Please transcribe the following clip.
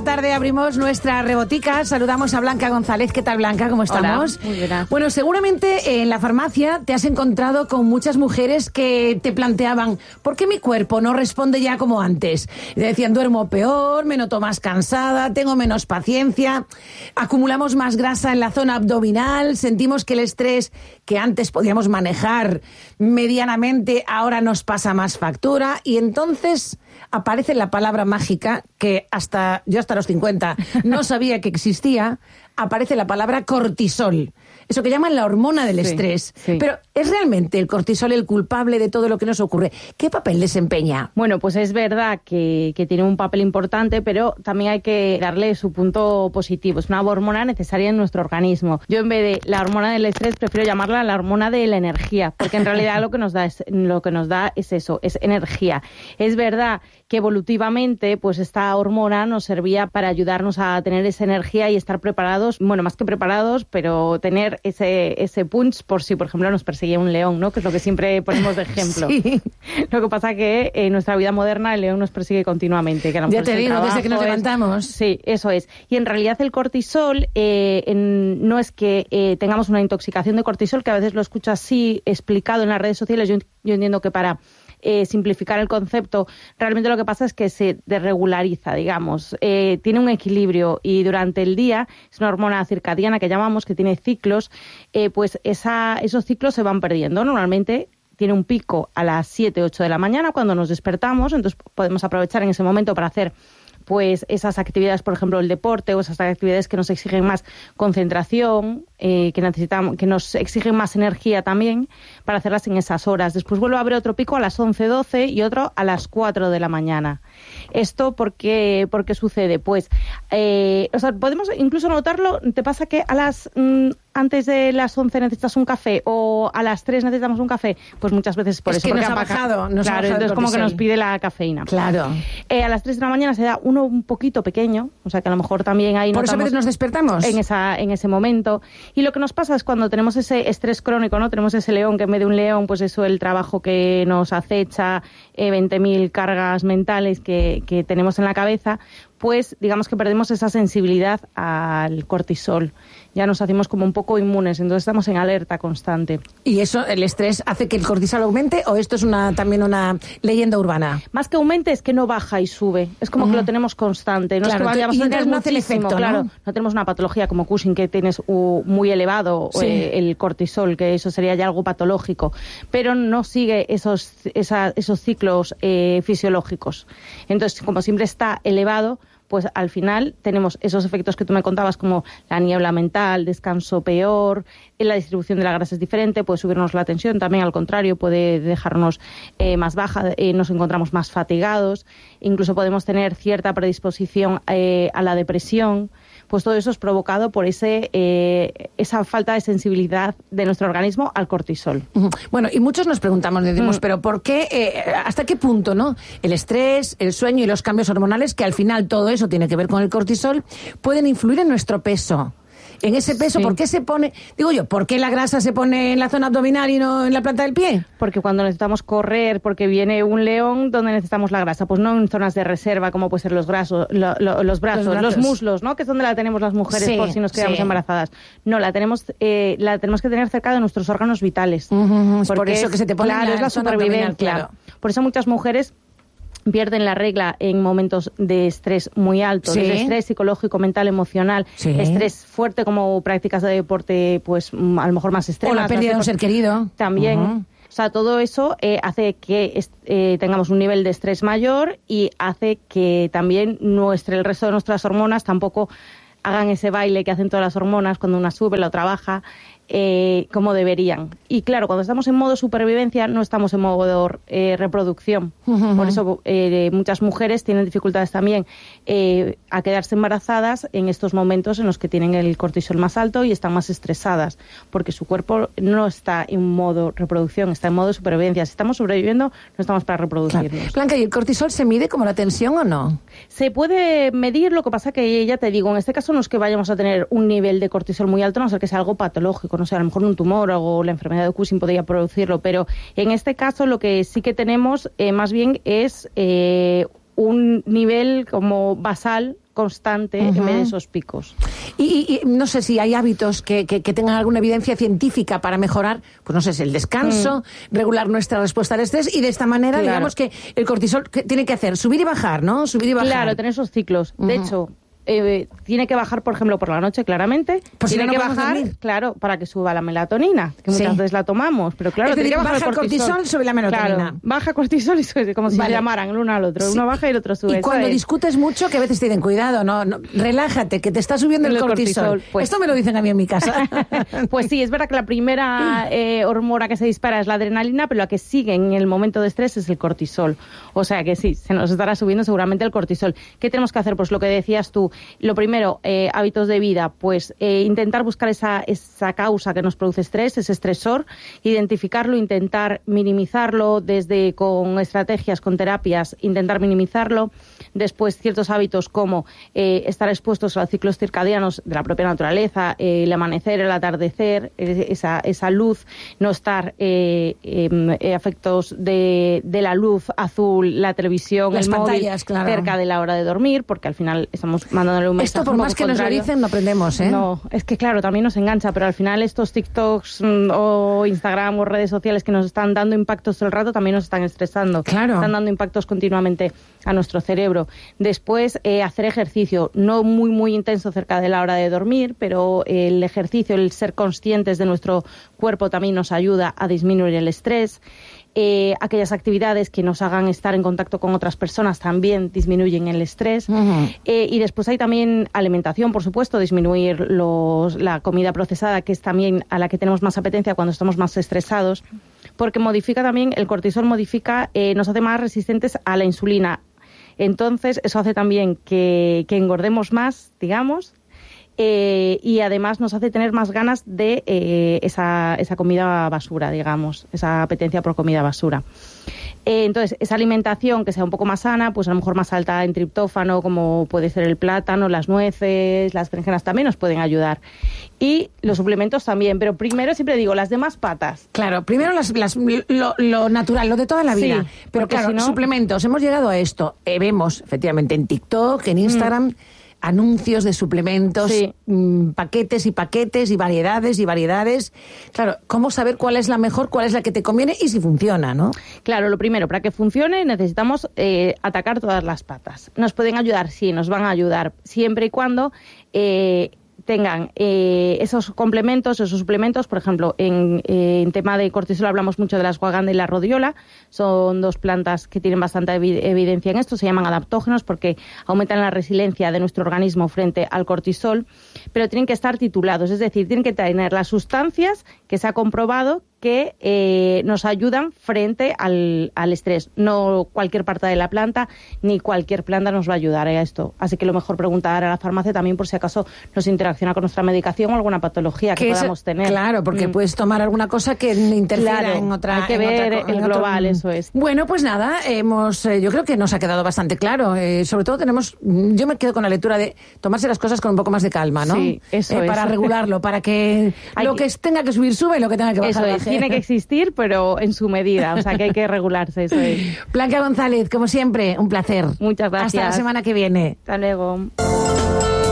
la tarde abrimos nuestra rebotica. Saludamos a Blanca González. ¿Qué tal, Blanca? ¿Cómo estamos? Hola, muy bien. Bueno, seguramente en la farmacia te has encontrado con muchas mujeres que te planteaban ¿por qué mi cuerpo no responde ya como antes? Y te decían, duermo peor, me noto más cansada, tengo menos paciencia, acumulamos más grasa en la zona abdominal, sentimos que el estrés que antes podíamos manejar medianamente ahora nos pasa más factura y entonces aparece la palabra mágica que yo hasta los 50 no sabía que existía. Aparece la palabra cortisol, eso que llaman la hormona del estrés. Sí. Pero ¿es realmente el cortisol el culpable de todo lo que nos ocurre? ¿Qué papel desempeña? Bueno, pues es verdad que tiene un papel importante, pero también hay que darle su punto positivo. Es una hormona necesaria en nuestro organismo. Yo, en vez de la hormona del estrés, prefiero llamarla la hormona de la energía, porque en realidad lo que nos da es eso, es energía. Es verdad que evolutivamente pues esta hormona nos servía para ayudarnos a tener esa energía y estar preparados, bueno, más que preparados, pero tener ese punch por si, por ejemplo, nos perseguía un león, ¿no? Que es lo que siempre ponemos de ejemplo. Sí. Lo que pasa que en nuestra vida moderna el león nos persigue continuamente. Que a lo mejor Ya te digo, trabajo, desde que nos levantamos. Sí, eso es. Y en realidad el cortisol no es que tengamos una intoxicación de cortisol, que a veces lo escucho así explicado en las redes sociales. Yo entiendo que para simplificar el concepto, realmente lo que pasa es que se desregulariza, digamos, tiene un equilibrio y durante el día es una hormona circadiana que llamamos, que tiene ciclos, pues esos ciclos se van perdiendo. Normalmente tiene un pico a las 7, 8 de la mañana cuando nos despertamos, entonces podemos aprovechar en ese momento para hacer pues esas actividades, por ejemplo, el deporte o esas actividades que nos exigen más concentración, que nos exigen más energía también, para hacerlas en esas horas. Después vuelve a haber otro pico a las 11, 12 y otro a las 4 de la mañana. ¿Esto por qué sucede? Pues, podemos incluso notarlo, ¿te pasa que antes de las 11 necesitas un café o a las 3 necesitamos un café? Pues muchas veces por eso. Es que nos ha bajado. Claro, entonces como que nos pide la cafeína. Claro. A las 3 de la mañana se da uno un poquito pequeño, o sea que a lo mejor también ahí por eso a veces nos despertamos en ese momento. Y lo que nos pasa es cuando tenemos ese estrés crónico, ¿no? Tenemos ese león, que en vez de un león, pues eso, el trabajo que nos acecha, 20.000 cargas mentales que tenemos en la cabeza, pues digamos que perdemos esa sensibilidad al cortisol. Ya nos hacemos como un poco inmunes, entonces estamos en alerta constante. ¿Y eso, el estrés, hace que el cortisol aumente o esto es también una leyenda urbana? Más que aumente es que no baja y sube, es como que lo tenemos constante. No, claro, es que vayamos a tener no hace el efecto, claro, no tenemos una patología como Cushing, que tienes muy elevado el cortisol, que eso sería ya algo patológico, pero no sigue esos ciclos fisiológicos. Entonces, como siempre está elevado, pues al final tenemos esos efectos que tú me contabas, como la niebla mental, descanso peor, la distribución de la grasa es diferente, puede subirnos la tensión, también al contrario, puede dejarnos más baja, nos encontramos más fatigados, incluso podemos tener cierta predisposición a la depresión. Pues todo eso es provocado por esa falta de sensibilidad de nuestro organismo al cortisol. Bueno, y muchos nos preguntamos, decimos, pero ¿por qué, hasta qué punto, no? El estrés, el sueño y los cambios hormonales, que al final todo eso tiene que ver con el cortisol, pueden influir en nuestro peso. En ese peso, ¿por qué se pone? Digo yo, ¿por qué la grasa se pone en la zona abdominal y no en la planta del pie? Porque cuando necesitamos correr, porque viene un león, ¿dónde necesitamos la grasa? Pues no en zonas de reserva, como pueden ser los brazos, los muslos, ¿no? Que es donde la tenemos las mujeres por si nos quedamos embarazadas. No, la tenemos que tener cerca de nuestros órganos vitales. Por eso que se te pone es la supervivencia. Claro. Por eso muchas mujeres pierden la regla en momentos de estrés muy alto, de estrés psicológico, mental, emocional, estrés fuerte como prácticas de deporte, pues a lo mejor más extremas. O la pérdida de un ser querido. También. O sea, todo eso hace que tengamos un nivel de estrés mayor y hace que también el resto de nuestras hormonas tampoco hagan ese baile que hacen todas las hormonas cuando una sube, la otra baja, como deberían. Y claro, cuando estamos en modo supervivencia no estamos en modo reproducción. Por eso muchas mujeres tienen dificultades también a quedarse embarazadas en estos momentos en los que tienen el cortisol más alto y están más estresadas, porque su cuerpo no está en modo reproducción, está en modo supervivencia. Si estamos sobreviviendo, no estamos para reproducirnos. Claro. Blanca, ¿y el cortisol se mide como la tensión o no? Se puede medir, lo que pasa que ya te digo, en este caso no es que vayamos a tener un nivel de cortisol muy alto, a no ser que sea algo patológico, no sé, a lo mejor un tumor o la enfermedad de Cushing podría producirlo, pero en este caso lo que sí que tenemos más bien es un nivel como basal constante en vez de esos picos. Y no sé si hay hábitos que tengan alguna evidencia científica para mejorar, pues no sé, si el descanso, regular nuestra respuesta al estrés, y de esta manera, digamos que el cortisol tiene que hacer subir y bajar, ¿no? Subir y bajar. Claro, tener esos ciclos. De hecho, tiene que bajar, por ejemplo, por la noche, claramente. Pues tiene si no que bajar, claro, para que suba la melatonina, que muchas veces la tomamos, pero claro, es decir, tiene que bajar baja el cortisol, sube la melatonina. Claro, baja cortisol y sube, como si se llamaran el uno al otro. Uno baja y el otro sube. Y cuando discutes mucho, que a veces te dicen, cuidado, no, relájate, que te está subiendo el cortisol. Pues, esto me lo dicen a mí en mi casa. Pues sí, es verdad que la primera hormona que se dispara es la adrenalina, pero la que sigue en el momento de estrés es el cortisol. O sea que sí, se nos estará subiendo seguramente el cortisol. ¿Qué tenemos que hacer? Pues lo que decías tú. Lo primero, hábitos de vida, pues intentar buscar esa causa que nos produce estrés, ese estresor, identificarlo, intentar minimizarlo desde con estrategias, con terapias, intentar minimizarlo. Después, ciertos hábitos como estar expuestos a los ciclos circadianos de la propia naturaleza, el amanecer, el atardecer, esa luz, no estar afectos de la luz azul, la televisión, las el pantallas, móvil, cerca de la hora de dormir, porque al final estamos mandándole un mensaje. Esto, por más que nos lo dicen, no aprendemos, ¿eh? No, es que claro, también nos engancha, pero al final estos TikToks o Instagram o redes sociales que nos están dando impactos todo el rato también nos están estresando. Claro. Están dando impactos continuamente a nuestro cerebro. Después, hacer ejercicio, no muy intenso cerca de la hora de dormir, pero el ejercicio, el ser conscientes de nuestro cuerpo también nos ayuda a disminuir el estrés. Aquellas actividades que nos hagan estar en contacto con otras personas también disminuyen el estrés. Y después hay también alimentación, por supuesto, disminuir la comida procesada, que es también a la que tenemos más apetencia cuando estamos más estresados, porque modifica también, el cortisol modifica, nos hace más resistentes a la insulina. Entonces, eso hace también que engordemos más, digamos, y además nos hace tener más ganas de esa comida basura, digamos, esa apetencia por comida basura. Entonces, esa alimentación que sea un poco más sana, pues a lo mejor más alta en triptófano, como puede ser el plátano, las nueces, las berenjenas también nos pueden ayudar. Y los suplementos también, pero primero siempre digo, las demás patas. Claro, primero lo natural, lo de toda la vida. Sí, pero claro, si no, suplementos, hemos llegado a esto. Vemos, efectivamente, en TikTok, en Instagram, anuncios de suplementos, paquetes y paquetes y variedades. Claro, ¿cómo saber cuál es la mejor, cuál es la que te conviene y si funciona, no? Claro, lo primero, para que funcione necesitamos atacar todas las patas. ¿Nos pueden ayudar? Sí, nos van a ayudar, siempre y cuando tengan esos complementos, esos suplementos. Por ejemplo, en tema de cortisol hablamos mucho de la ashwagandha y la rodiola. Son dos plantas que tienen bastante evidencia en esto. Se llaman adaptógenos porque aumentan la resiliencia de nuestro organismo frente al cortisol, pero tienen que estar titulados, es decir, tienen que tener las sustancias que se ha comprobado que nos ayudan frente al estrés. No cualquier parte de la planta ni cualquier planta nos va a ayudar a esto. Así que lo mejor preguntar a la farmacia también por si acaso nos interacciona con nuestra medicación o alguna patología que podamos tener. Claro, porque puedes tomar alguna cosa que interfiera en otra. Hay que ver el global, eso es. Bueno, pues nada, yo creo que nos ha quedado bastante claro. Sobre todo yo me quedo con la lectura de tomarse las cosas con un poco más de calma, ¿no? Sí, eso es. Para regularlo, para que lo que tenga que subir sube y lo que tenga que bajar baje. Tiene que existir, pero en su medida, o sea que hay que regularse, eso es. Blanca González, como siempre, un placer. Muchas gracias. Hasta la semana que viene. Hasta luego.